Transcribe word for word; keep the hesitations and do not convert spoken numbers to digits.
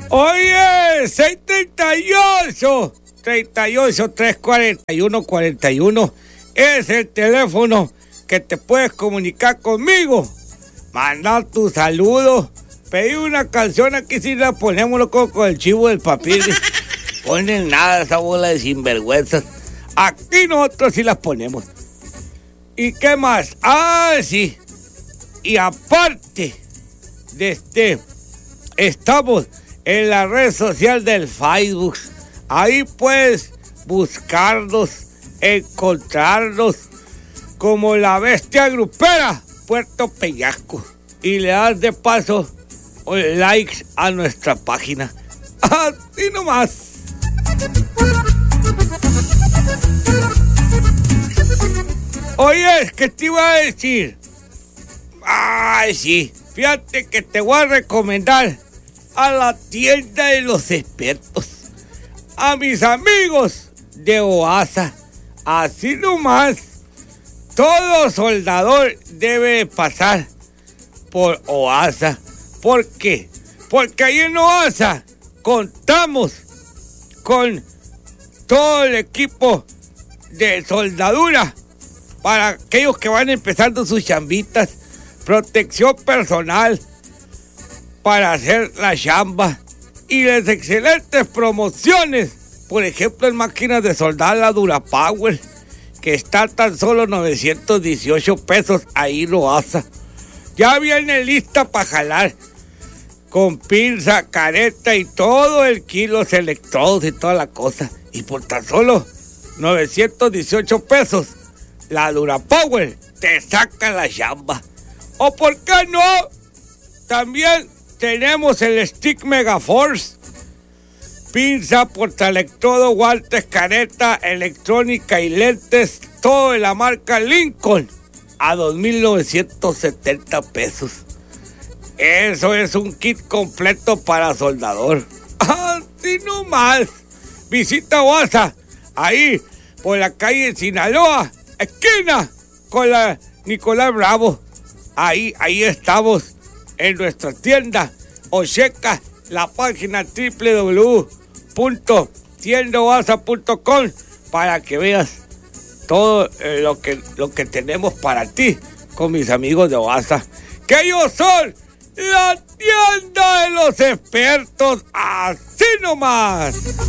Oye, seis treinta y ocho, treinta y ocho, tres cuarenta y uno, cuarenta y uno es el teléfono que te puedes comunicar conmigo, mandar tu saludo, pedir una canción. Aquí sí la ponemos, loco, con el chivo del papel. Ponen nada esa bola de sinvergüenzas. Aquí nosotros sí las ponemos. ¿Y qué más? Ah, sí. Y aparte de este, estamos en la red social del Facebook. Ahí puedes buscarnos, encontrarnos como La Bestia Grupera Puerto Peñasco. Y le das de paso likes a nuestra página. Así nomás. Oye, ¿qué te iba a decir? Ay, sí. Fíjate que te voy a recomendar a la tienda de los expertos, a mis amigos de OASA. Así nomás. Todo soldador debe pasar por OASA. ¿Por qué? Porque ahí en OASA contamos con todo el equipo de soldadura para aquellos que van empezando sus chambitas, protección personal para hacer la chamba y las excelentes promociones. Por ejemplo, en máquinas de soldar, la Durapower, que está tan solo novecientos dieciocho pesos, ahí lo hace. Ya viene lista para jalar, con pinza, careta y todo el kilo, los electrodos y toda la cosa. Y por tan solo novecientos dieciocho pesos, la Durapower te saca la chamba. ¿O por qué no? También tenemos el Stick Megaforce, pinza, portaelectrodo, guantes, careta, electrónica y lentes, todo de la marca Lincoln, a dos mil novecientos setenta pesos. Eso es un kit completo para soldador. Así nomás. Visita OASA, ahí por la calle Sinaloa, esquina con la Nicolás Bravo. Ahí, ahí estamos en nuestra tienda. O checa la página doble u doble u doble u punto tienda oasa punto com para que veas todo eh, lo que lo que tenemos para ti con mis amigos de OASA, que ellos son la tienda de los expertos. Así nomás.